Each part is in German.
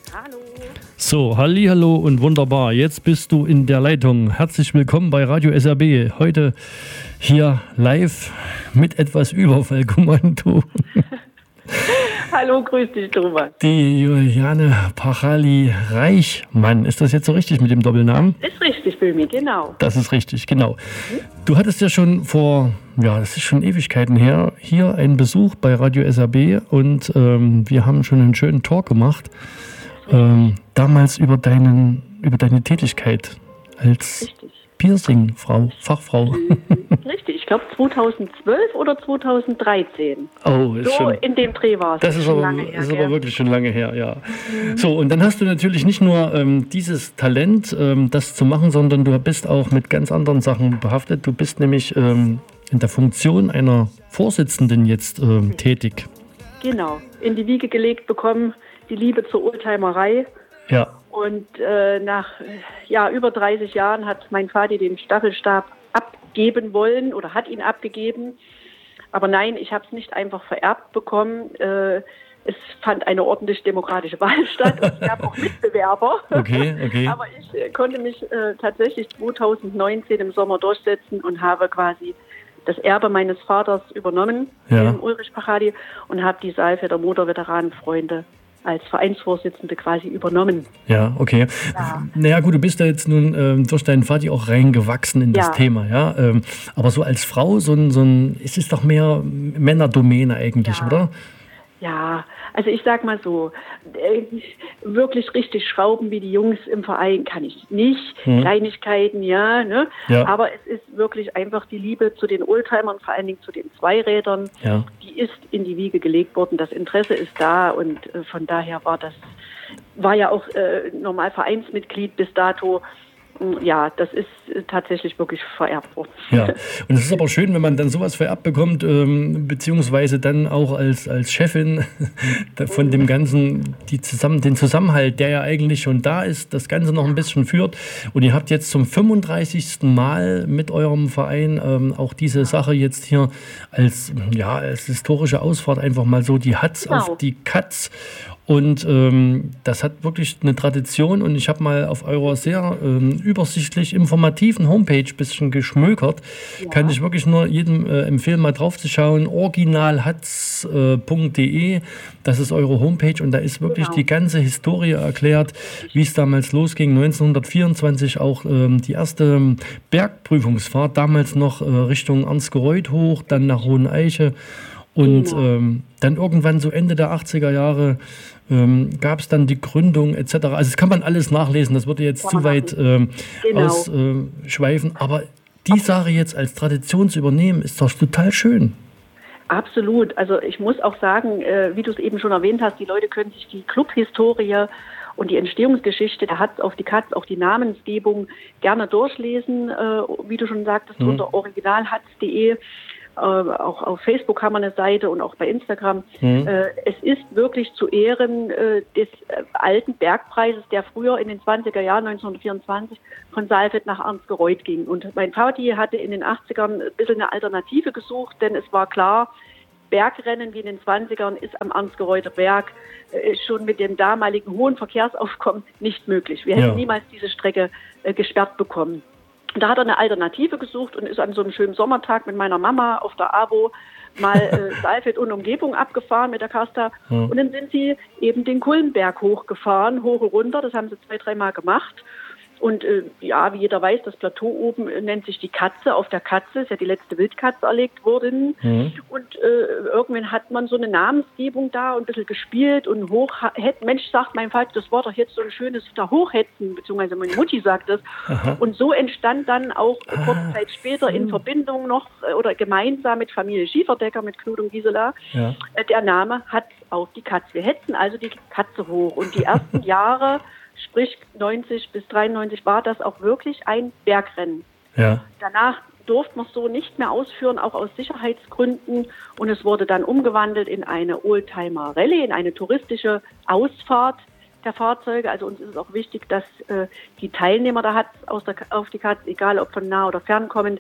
Hallo. So, hallihallo und wunderbar. Jetzt bist du in der Leitung. Herzlich willkommen bei Radio SRB. Heute hier live mit etwas Überfallkommando. Hallo, grüß dich, Thomas. Die Juliane Pachali-Reichmann. Ist das jetzt so richtig mit dem Doppelnamen? Ist richtig, Böhmi, genau. Das ist richtig, genau. Du hattest ja schon das ist schon Ewigkeiten her, hier einen Besuch bei Radio SRB und wir haben schon einen schönen Talk gemacht. Damals über deine Tätigkeit als Piercing-Fachfrau. Richtig, ich glaube 2012 oder 2013. Oh, ist so schon, in dem Dreh war es. Das ist aber wirklich schon lange her, ja. So, und dann hast du natürlich nicht nur dieses Talent, das zu machen, sondern du bist auch mit ganz anderen Sachen behaftet. Du bist nämlich in der Funktion einer Vorsitzenden jetzt tätig. Genau, in die Wiege gelegt bekommen, die Liebe zur Oldtimerei. Ja. Und nach über 30 Jahren hat mein Vati den Staffelstab abgeben wollen oder hat ihn abgegeben. Aber nein, ich habe es nicht einfach vererbt bekommen. Es fand eine ordentlich demokratische Wahl statt und es gab auch Mitbewerber. Okay. Aber ich konnte mich tatsächlich 2019 im Sommer durchsetzen und habe quasi das Erbe meines Vaters übernommen, Ulrich Pachali, und habe die Saalfelder Motorveteranenfreunde als Vereinsvorsitzende quasi übernommen. Ja, okay. Ja. Naja gut, du bist da jetzt nun durch deinen Vati auch reingewachsen in das Thema, ja. Aber so als Frau, es ist doch mehr Männerdomäne eigentlich, oder? Ja, also ich sag mal so, wirklich richtig schrauben wie die Jungs im Verein kann ich nicht. Kleinigkeiten, ne? Aber es ist wirklich einfach die Liebe zu den Oldtimern, vor allen Dingen zu den Zweirädern, die ist in die Wiege gelegt worden. Das Interesse ist da und von daher war ja auch normal Vereinsmitglied bis dato. Ja, das ist tatsächlich wirklich vererbt worden. Ja, und es ist aber schön, wenn man dann sowas vererbt bekommt, beziehungsweise dann auch als Chefin von dem Ganzen den Zusammenhalt, der ja eigentlich schon da ist, das Ganze noch ein bisschen führt. Und ihr habt jetzt zum 35. Mal mit eurem Verein auch diese Sache jetzt hier als historische Ausfahrt einfach mal so die Hatz auf die Katz. Und das hat wirklich eine Tradition und ich habe mal auf eurer sehr übersichtlich informativen Homepage ein bisschen geschmökert. Kann ich wirklich nur jedem empfehlen, mal drauf zu schauen. originalhatz.de, das ist eure Homepage und da ist wirklich die ganze Historie erklärt, wie es damals losging. 1924 auch die erste Bergprüfungsfahrt, damals noch Richtung Ansgereuth hoch, dann nach Hoheneiche. Und dann irgendwann so Ende der 80er Jahre gab es dann die Gründung etc. Also das kann man alles nachlesen, das würde jetzt zu weit ausschweifen. Aber die Sache jetzt als Tradition zu übernehmen, ist doch total schön. Absolut. Also ich muss auch sagen, wie du es eben schon erwähnt hast, die Leute können sich die Clubhistorie und die Entstehungsgeschichte der Hatz auf die Katz, auch die Namensgebung gerne durchlesen, wie du schon sagtest, unter originalhatz.de. Auch auf Facebook haben wir eine Seite und auch bei Instagram. Es ist wirklich zu Ehren des alten Bergpreises, der früher in den 20er Jahren, 1924, von Saalfeld nach Ansgereuth ging. Und mein Vati hatte in den 80ern ein bisschen eine Alternative gesucht, denn es war klar, Bergrennen wie in den 20ern ist am Ansgereuter Berg schon mit dem damaligen hohen Verkehrsaufkommen nicht möglich. Wir hätten niemals diese Strecke gesperrt bekommen. Da hat er eine Alternative gesucht und ist an so einem schönen Sommertag mit meiner Mama auf der AWO mal Saalfeld und Umgebung abgefahren mit der Kasta. Und dann sind sie eben den Kullenberg hochgefahren, hoch und runter. Das haben sie 2-3 Mal gemacht. Und wie jeder weiß, das Plateau oben nennt sich die Katze. Auf der Katze ist ja die letzte Wildkatze erlegt worden. Und irgendwann hat man so eine Namensgebung da und ein bisschen gespielt und Mensch, sagt mein Vater, das war doch jetzt so ein schönes Hochhetzen, beziehungsweise meine Mutti sagt das. Und so entstand dann auch kurze Zeit später in Verbindung noch oder gemeinsam mit Familie Schieferdecker, mit Knut und Gisela, der Name Hatz auf die Katze. Wir hetzen also die Katze hoch. Und die ersten Jahre, sprich 90 bis 93, war das auch wirklich ein Bergrennen. Ja. Danach durfte man es so nicht mehr ausführen, auch aus Sicherheitsgründen. Und es wurde dann umgewandelt in eine Oldtimer-Rallye, in eine touristische Ausfahrt der Fahrzeuge. Also uns ist es auch wichtig, dass die Teilnehmer der Hatz auf die Katz, egal ob von nah oder fern kommend,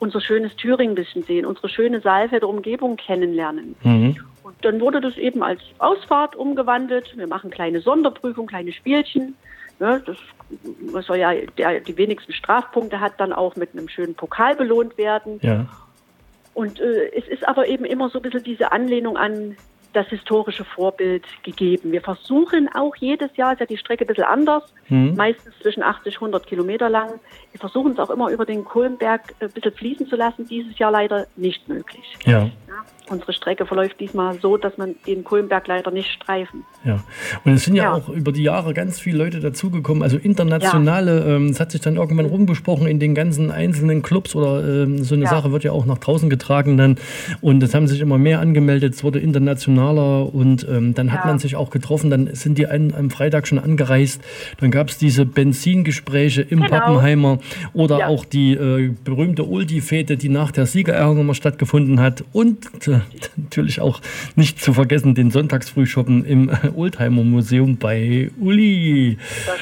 unser schönes Thüringen ein bisschen sehen, unsere schöne Saalfelder Umgebung kennenlernen. Und dann wurde das eben als Ausfahrt umgewandelt. Wir machen kleine Sonderprüfungen, kleine Spielchen. Ja, was soll ja, der die wenigsten Strafpunkte hat, dann auch mit einem schönen Pokal belohnt werden. Ja. Und es ist aber eben immer so ein bisschen diese Anlehnung an das historische Vorbild gegeben. Wir versuchen auch jedes Jahr, ist ja die Strecke ein bisschen anders, meistens zwischen 80 und 100 Kilometer lang. Wir versuchen es auch immer über den Kulmberg ein bisschen fließen zu lassen. Dieses Jahr leider nicht möglich. Ja. Unsere Strecke verläuft diesmal so, dass man den Kulmberg leider nicht streifen. Ja, und es sind ja auch über die Jahre ganz viele Leute dazugekommen, also internationale, es hat sich dann irgendwann rumgesprochen in den ganzen einzelnen Clubs oder so eine Sache wird ja auch nach draußen getragen dann und es haben sich immer mehr angemeldet, es wurde internationaler und dann hat man sich auch getroffen, dann sind die am Freitag schon angereist, dann gab es diese Benzingespräche im Pappenheimer oder auch die berühmte Oldie-Fete, die nach der Siegerehrung immer stattgefunden hat und natürlich auch nicht zu vergessen den Sonntagsfrühschoppen im Oldtimer Museum bei Uli.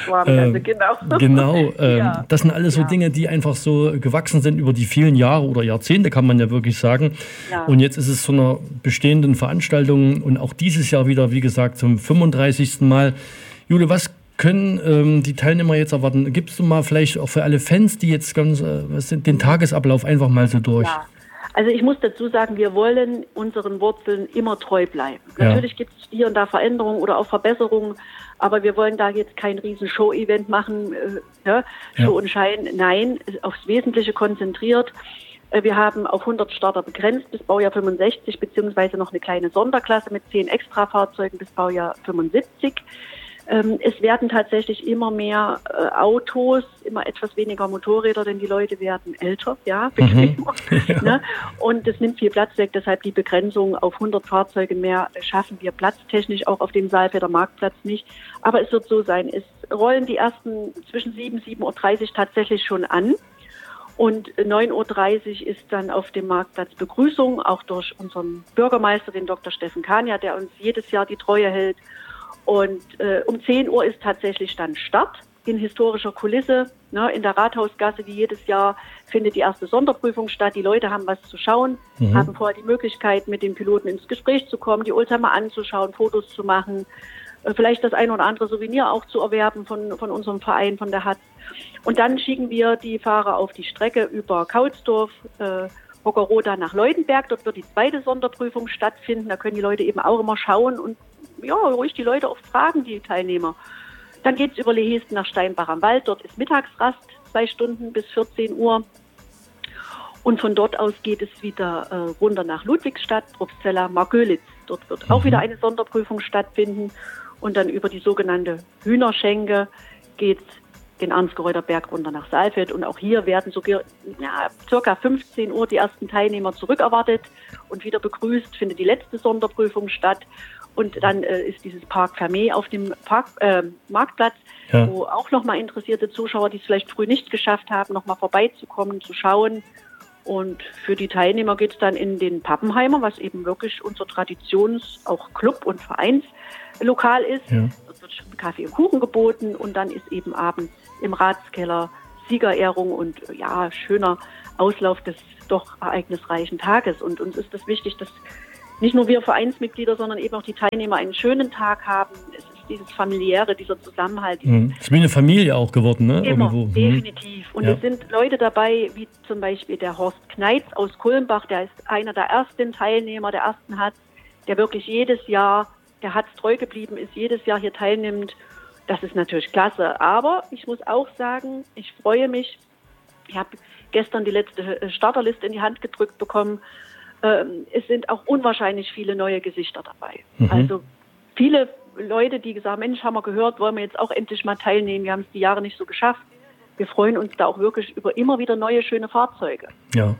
Genau. Das sind alles so Dinge, die einfach so gewachsen sind über die vielen Jahre oder Jahrzehnte, kann man ja wirklich sagen. Ja. Und jetzt ist es zu einer bestehenden Veranstaltung und auch dieses Jahr wieder, wie gesagt, zum 35. Mal. Jule, was können die Teilnehmer jetzt erwarten? Gibst du mal vielleicht auch für alle Fans, die jetzt den Tagesablauf einfach mal so durch? Ja. Also ich muss dazu sagen, wir wollen unseren Wurzeln immer treu bleiben. Natürlich gibt es hier und da Veränderungen oder auch Verbesserungen, aber wir wollen da jetzt kein riesen Show-Event machen, Show und Schein. Nein, aufs Wesentliche konzentriert. Wir haben auf 100 Starter begrenzt bis Baujahr 65, beziehungsweise noch eine kleine Sonderklasse mit 10 Extrafahrzeugen bis Baujahr 75. Es werden tatsächlich immer mehr Autos, immer etwas weniger Motorräder, denn die Leute werden älter, bequemer. Ne? Und es nimmt viel Platz weg, deshalb die Begrenzung auf 100 Fahrzeuge mehr schaffen wir platztechnisch auch auf dem Saalfelder Marktplatz nicht. Aber es wird so sein, es rollen die ersten zwischen 7:30 Uhr tatsächlich schon an. Und 9:30 Uhr ist dann auf dem Marktplatz Begrüßung, auch durch unseren Bürgermeister, den Dr. Steffen Kania, der uns jedes Jahr die Treue hält. Und um 10 Uhr ist tatsächlich dann Start in historischer Kulisse. Ne, in der Rathausgasse, wie jedes Jahr, findet die erste Sonderprüfung statt. Die Leute haben was zu schauen, haben vorher die Möglichkeit, mit den Piloten ins Gespräch zu kommen, die Oldtimer anzuschauen, Fotos zu machen, vielleicht das ein oder andere Souvenir auch zu erwerben von unserem Verein, von der HATZ. Und dann schicken wir die Fahrer auf die Strecke über Kaulsdorf, Hockeroda nach Leudenberg. Dort wird die zweite Sonderprüfung stattfinden. Da können die Leute eben auch immer schauen und ruhig die Leute oft fragen, die Teilnehmer. Dann geht es über Lehesten nach Steinbach am Wald. Dort ist Mittagsrast, 2 Stunden bis 14 Uhr. Und von dort aus geht es wieder runter nach Ludwigsstadt, Probstzella, Markölitz. Dort wird auch wieder eine Sonderprüfung stattfinden. Und dann über die sogenannte Hühnerschenke geht es den Arnsgereuther Berg runter nach Saalfeld. Und auch hier werden so circa 15 Uhr die ersten Teilnehmer zurückerwartet und wieder begrüßt, findet die letzte Sonderprüfung statt. Und dann ist dieses Parc Fermé auf dem Marktplatz, wo auch nochmal interessierte Zuschauer, die es vielleicht früh nicht geschafft haben, nochmal vorbeizukommen, zu schauen. Und für die Teilnehmer geht es dann in den Pappenheimer, was eben wirklich unser auch Club- und Vereinslokal ist. Ja. Dort wird schon Kaffee und Kuchen geboten und dann ist eben abends im Ratskeller Siegerehrung und schöner Auslauf des doch ereignisreichen Tages. Und uns ist es wichtig, dass nicht nur wir Vereinsmitglieder, sondern eben auch die Teilnehmer einen schönen Tag haben. Es ist dieses Familiäre, dieser Zusammenhalt. Es ist wie eine Familie auch geworden, ne? Immer, definitiv. Und es sind Leute dabei, wie zum Beispiel der Horst Kneitz aus Kulmbach, der ist einer der ersten Teilnehmer, der ersten HATZ, der wirklich jedes Jahr der HATZ treu geblieben ist, jedes Jahr hier teilnimmt. Das ist natürlich klasse. Aber ich muss auch sagen, ich freue mich. Ich habe gestern die letzte Starterliste in die Hand gedrückt bekommen. Es sind auch unwahrscheinlich viele neue Gesichter dabei. Also viele Leute, die gesagt haben, Mensch, haben wir gehört, wollen wir jetzt auch endlich mal teilnehmen. Wir haben es die Jahre nicht so geschafft. Wir freuen uns da auch wirklich über immer wieder neue, schöne Fahrzeuge. Ja.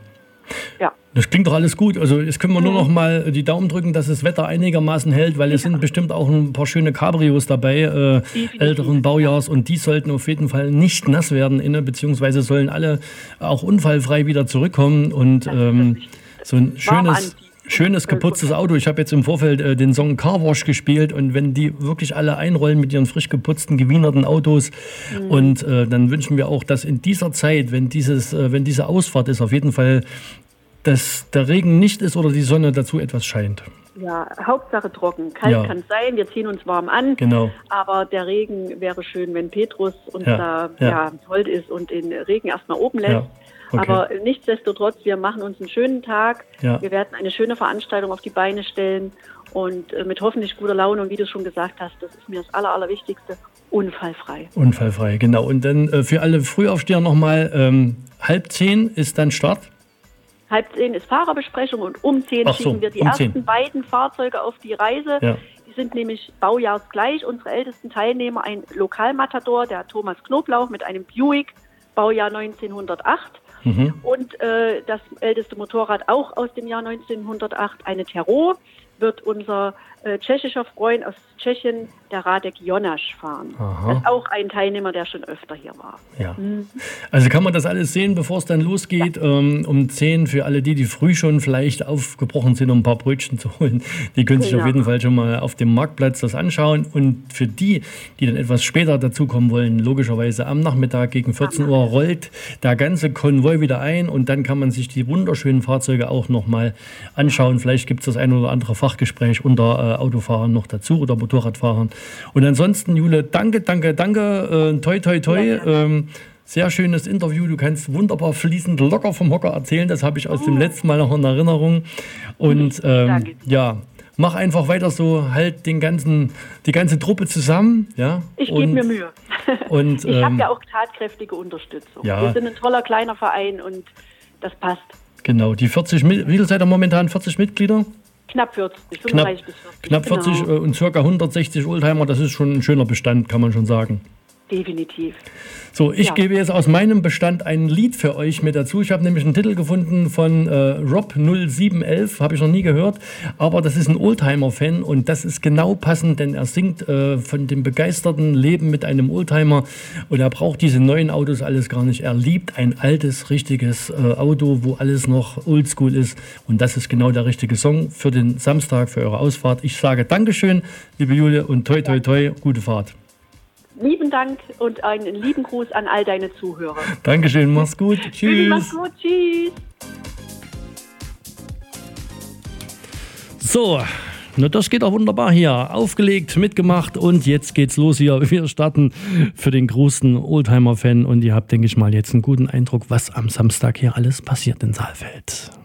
Das klingt doch alles gut. Also jetzt können wir nur noch mal die Daumen drücken, dass das Wetter einigermaßen hält, weil es sind bestimmt auch ein paar schöne Cabrios dabei, älteren Baujahrs, und die sollten auf jeden Fall nicht nass werden, beziehungsweise sollen alle auch unfallfrei wieder zurückkommen und so ein schönes Schönes kaputtes Auto. Ich habe jetzt im Vorfeld den Song Car Wash gespielt und wenn die wirklich alle einrollen mit ihren frisch geputzten, gewienerten Autos und dann wünschen wir auch, dass in dieser Zeit, wenn diese Ausfahrt ist, auf jeden Fall, dass der Regen nicht ist oder die Sonne dazu etwas scheint. Ja, Hauptsache trocken. Kalt kann es sein, wir ziehen uns warm an. Genau. Aber der Regen wäre schön, wenn Petrus uns hold ist und den Regen erstmal oben lässt. Ja. Okay. Aber nichtsdestotrotz, wir machen uns einen schönen Tag. Ja. Wir werden eine schöne Veranstaltung auf die Beine stellen und mit hoffentlich guter Laune. Und wie du schon gesagt hast, das ist mir das Allerwichtigste, unfallfrei. Unfallfrei, genau. Und dann für alle Frühaufsteher nochmal, 9:30 ist dann Start? 9:30 ist Fahrerbesprechung und um 10 schicken wir die ersten beiden Fahrzeuge auf die Reise. Ja. Die sind nämlich baujahrsgleich. Unsere ältesten Teilnehmer, ein Lokalmatador, der Thomas Knoblauch mit einem Buick, Baujahr 1908. Und das älteste Motorrad auch aus dem Jahr 1908, eine Terro, wird unser tschechischer Freund aus Tschechien, der Radek Jonáš, fahren. Aha. Das ist auch ein Teilnehmer, der schon öfter hier war. Ja. Also kann man das alles sehen, bevor es dann losgeht, um 10 für alle die früh schon vielleicht aufgebrochen sind, um ein paar Brötchen zu holen. Die können sich auf jeden Fall schon mal auf dem Marktplatz das anschauen. Und für die dann etwas später dazukommen wollen, logischerweise am Nachmittag gegen 14 Uhr rollt der ganze Konvoi wieder ein und dann kann man sich die wunderschönen Fahrzeuge auch noch mal anschauen. Vielleicht gibt es das ein oder andere Fachgespräch unter Autofahrern noch dazu oder Motorradfahrern. Und ansonsten, Jule, danke. Toi, toi, toi. Ja. Sehr schönes Interview. Du kannst wunderbar fließend locker vom Hocker erzählen. Das habe ich aus dem letzten Mal noch in Erinnerung. Und mach einfach weiter so, halt die ganze Truppe zusammen. Ja? Ich gebe mir Mühe. Und, ich habe ja auch tatkräftige Unterstützung. Ja. Wir sind ein toller kleiner Verein und das passt. Genau, die 40, wie viel seid ihr momentan? 40 Mitglieder? Knapp 40, 35 bis 40. Knapp 40 und ca. 160 Oldtimer, das ist schon ein schöner Bestand, kann man schon sagen. Definitiv. So, ich gebe jetzt aus meinem Bestand ein Lied für euch mit dazu. Ich habe nämlich einen Titel gefunden von Rob 0711, habe ich noch nie gehört, aber das ist ein Oldtimer-Fan und das ist genau passend, denn er singt von dem begeisterten Leben mit einem Oldtimer und er braucht diese neuen Autos alles gar nicht. Er liebt ein altes, richtiges Auto, wo alles noch oldschool ist und das ist genau der richtige Song für den Samstag, für eure Ausfahrt. Ich sage Dankeschön, liebe Julia, und toi, toi, toi, gute Fahrt. Lieben Dank und einen lieben Gruß an all deine Zuhörer. Dankeschön, mach's gut. Tschüss. Mach's gut, tschüss. So, na das geht auch wunderbar hier. Aufgelegt, mitgemacht und jetzt geht's los hier. Wir starten für den großen Oldtimer-Fan und ihr habt, denke ich mal, jetzt einen guten Eindruck, was am Samstag hier alles passiert in Saalfeld.